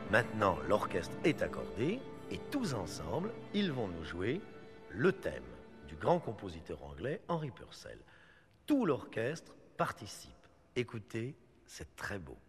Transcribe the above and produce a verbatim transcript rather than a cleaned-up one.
Maintenant, l'orchestre est accordé et tous ensemble, ils vont nous jouer le thème du grand compositeur anglais Henry Purcell. Tout l'orchestre participe. Écoutez, c'est très beau.